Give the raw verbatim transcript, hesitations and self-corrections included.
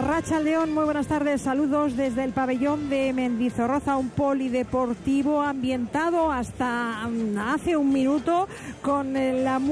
Arratsaldeon, muy buenas tardes, saludos desde el pabellón de Mendizorroza, un polideportivo ambientado hasta hace un minuto con la